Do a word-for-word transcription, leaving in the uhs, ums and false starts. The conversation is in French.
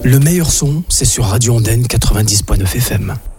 Le meilleur son, c'est sur Radio Andenne quatre-vingt-dix point neuf F M.